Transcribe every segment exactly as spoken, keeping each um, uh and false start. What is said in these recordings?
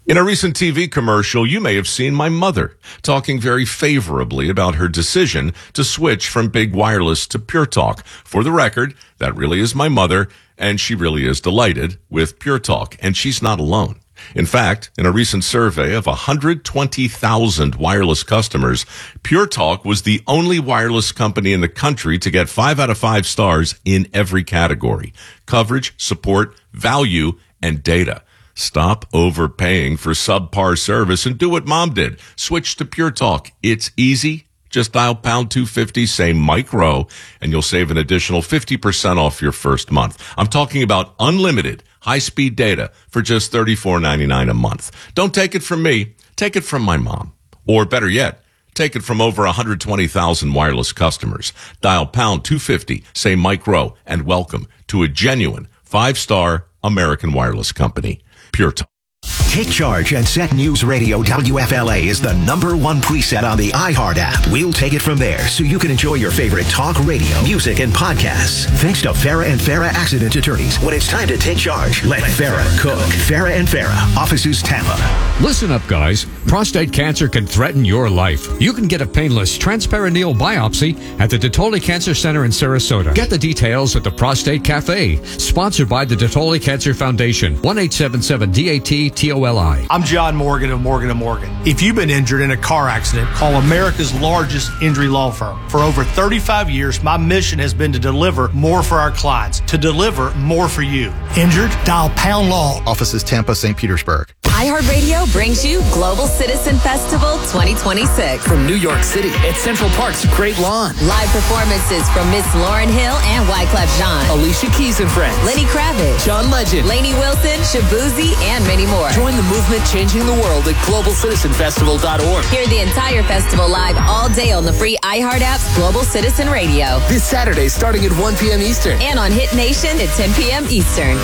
In a recent T V commercial, you may have seen my mother talking very favorably about her decision to switch from Big Wireless to Pure Talk. For the record, that really is my mother, and she really is delighted with Pure Talk, and she's not alone. In fact, in a recent survey of one hundred twenty thousand wireless customers, Pure Talk was the only wireless company in the country to get five out of five stars in every category: coverage, support, value, and data. Stop overpaying for subpar service and do what Mom did. Switch to Pure Talk. It's easy. Just dial pound two fifty, say Mike Rowe, and you'll save an additional fifty percent off your first month. I'm talking about unlimited high-speed data for just thirty-four ninety-nine a month. Don't take it from me. Take it from my mom. Or better yet, take it from over one hundred twenty thousand wireless customers. Dial pound two fifty, say Mike Rowe, and welcome to a genuine five-star American wireless company. Pure Talk. Take charge and set News Radio W F L A is the number one preset on the iHeart app. We'll take it from there so you can enjoy your favorite talk radio, music, and podcasts. Thanks to Farah and Farah Accident Attorneys. When it's time to take charge, let Farah cook. Farah and Farah, offices Tampa. Listen up, guys. Prostate cancer can threaten your life. You can get a painless transperineal biopsy at the Detoli Cancer Center in Sarasota. Get the details at the Prostate Cafe. Sponsored by the Detoli Cancer Foundation. one eight seven seven D A T T O L I. I'm John Morgan of Morgan and Morgan. If you've been injured in a car accident, call America's largest injury law firm. For over thirty-five years, my mission has been to deliver more for our clients, to deliver more for you. Injured? Dial Pound Law. Offices Tampa, Saint Petersburg. iHeartRadio brings you Global Citizen Festival twenty twenty-six. From New York City at Central Park's Great Lawn. Live performances from Miss Lauryn Hill and Wyclef Jean. Alicia Keys and Friends. Lenny Kravitz. John Legend. Lainey Wilson, Shabuzi, and many more. Join the movement changing the world at global citizen festival dot org. Hear the entire festival live all day on the free iHeart app's Global Citizen Radio. This Saturday starting at one p.m. Eastern. And on Hit Nation at ten p.m. Eastern.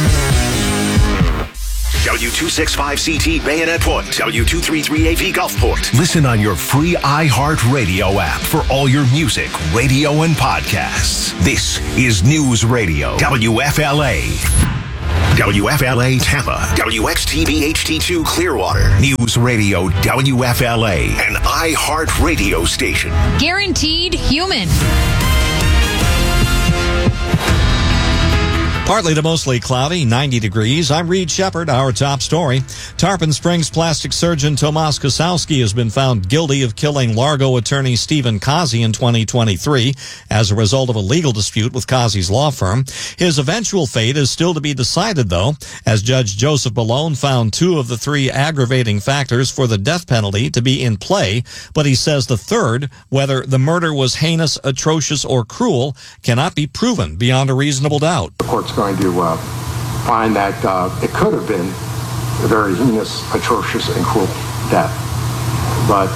W two sixty-five C T Bayonet Point, W two thirty-three A V Gulfport. Listen on your free iHeart Radio app for all your music, radio, and podcasts. This is News Radio W F L A. W F L A Tampa, W X T V H D two Clearwater, News Radio W F L A, an iHeart radio station. Guaranteed human. Partly to mostly cloudy, ninety degrees. I'm Reed Shepard. Our top story. Tarpon Springs plastic surgeon Tomas Kosowski has been found guilty of killing Largo attorney Stephen Kazi in twenty twenty-three as a result of a legal dispute with Kazi's law firm. His eventual fate is still to be decided, though, as Judge Joseph Malone found two of the three aggravating factors for the death penalty to be in play, but he says the third, whether the murder was heinous, atrocious, or cruel, cannot be proven beyond a reasonable doubt. The court's going to uh, find that uh, it could have been a very heinous, atrocious, and cruel death. But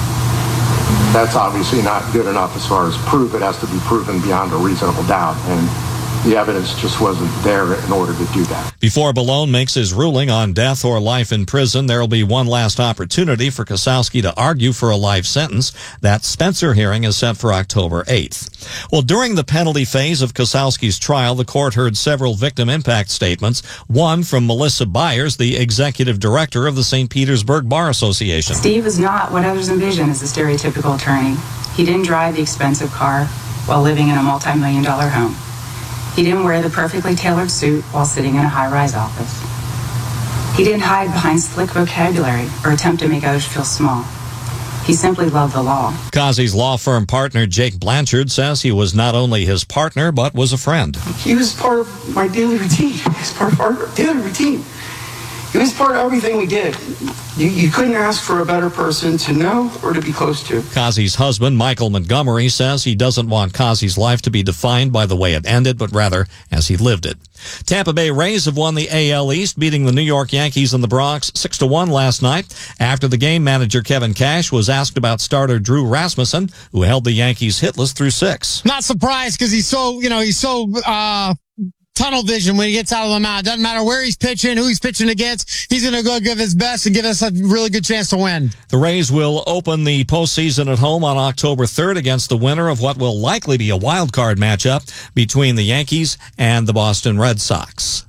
that's obviously not good enough as far as proof. It has to be proven beyond a reasonable doubt. And the evidence just wasn't there in order to do that. Before Malone makes his ruling on death or life in prison, there will be one last opportunity for Kosowski to argue for a life sentence. That Spencer hearing is set for October eighth. Well, during the penalty phase of Kosowski's trial, the court heard several victim impact statements, one from Melissa Byers, the executive director of the Saint Petersburg Bar Association. Steve is not what others envision as a stereotypical attorney. He didn't drive the expensive car while living in a multi-million dollar home. He didn't wear the perfectly tailored suit while sitting in a high-rise office. He didn't hide behind slick vocabulary or attempt to make others feel small. He simply loved the law. Kazi's law firm partner, Jake Blanchard, says he was not only his partner, but was a friend. He was part of my daily routine. He was part of our daily routine. He was part of everything we did. You, you couldn't ask for a better person to know or to be close to. Kazi's husband, Michael Montgomery, says he doesn't want Kazi's life to be defined by the way it ended, but rather as he lived it. Tampa Bay Rays have won the A L East, beating the New York Yankees in the Bronx six to one last night. After the game, manager Kevin Cash was asked about starter Drew Rasmussen, who held the Yankees hitless through six. Not surprised because he's so, you know, he's so, uh, tunnel vision when he gets out of the mound. Doesn't matter where he's pitching, who he's pitching against. He's going to go give his best and give us a really good chance to win. The Rays will open the postseason at home on October third against the winner of what will likely be a wild card matchup between the Yankees and the Boston Red Sox.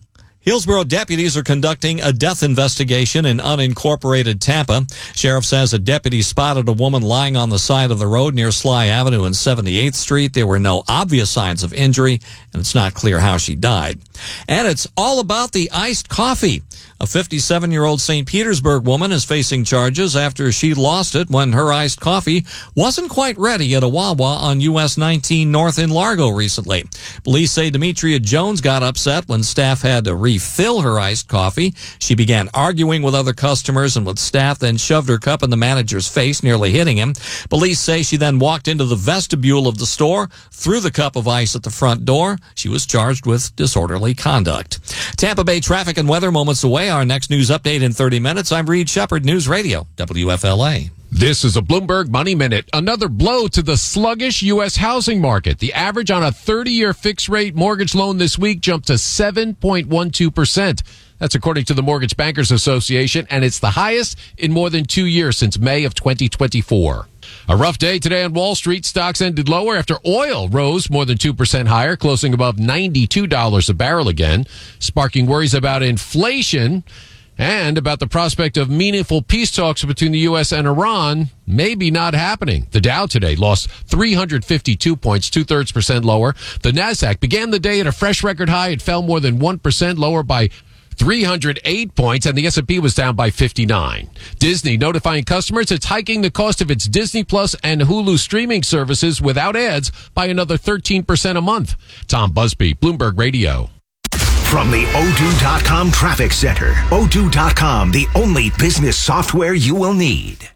Hillsborough deputies are conducting a death investigation in unincorporated Tampa. Sheriff says a deputy spotted a woman lying on the side of the road near Sly Avenue and seventy-eighth Street. There were no obvious signs of injury, and it's not clear how she died. And it's all about the iced coffee. A fifty-seven-year-old Saint Petersburg woman is facing charges after she lost it when her iced coffee wasn't quite ready at a Wawa on U S nineteen North in Largo recently. Police say Demetria Jones got upset when staff had to refill her iced coffee. She began arguing with other customers and with staff, then shoved her cup in the manager's face, nearly hitting him. Police say she then walked into the vestibule of the store, threw the cup of ice at the front door. She was charged with disorderly conduct. Tampa Bay traffic and weather moments away. Our next news update in thirty minutes. I'm Reed Shepard, News Radio, W F L A. This is a Bloomberg Money Minute. Another blow to the sluggish U S housing market. The average on a thirty-year fixed-rate mortgage loan this week jumped to seven point one two percent. That's according to the Mortgage Bankers Association, and it's the highest in more than two years since May of twenty twenty-four. A rough day today on Wall Street. Stocks ended lower after oil rose more than two percent higher, closing above ninety-two dollars a barrel again, sparking worries about inflation and about the prospect of meaningful peace talks between the U S and Iran maybe not happening. The Dow today lost three hundred fifty-two points, two-thirds percent lower. The Nasdaq began the day at a fresh record high. It fell more than one percent, lower by three hundred eight points, and the S and P was down by fifty-nine. Disney notifying customers it's hiking the cost of its Disney Plus and Hulu streaming services without ads by another thirteen percent a month. Tom Busby, Bloomberg Radio. From the O two dot com Traffic Center, O two dot com, the only business software you will need.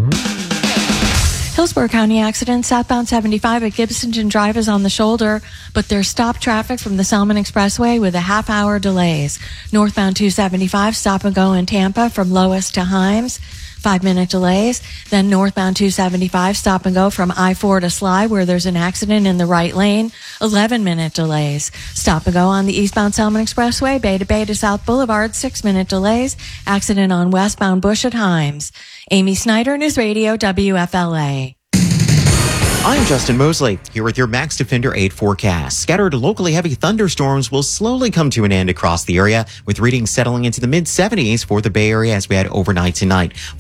Hillsborough County accident, southbound seventy-five at Gibsonton Drive is on the shoulder, but there's stop traffic from the Selman Expressway with a half-hour delays. Northbound two seventy-five, stop and go in Tampa from Lois to Himes, five-minute delays. Then northbound two seventy-five, stop and go from I four to Sly, where there's an accident in the right lane, eleven-minute delays. Stop and go on the eastbound Selman Expressway, Bay to Bay to South Boulevard, six-minute delays. Accident on westbound Bush at Himes. Amy Snyder, News Radio, W F L A. I'm Justin Mosley, here with your Max Defender eight forecast. Scattered locally heavy thunderstorms will slowly come to an end across the area, with readings settling into the mid seventies for the Bay Area as we head overnight tonight.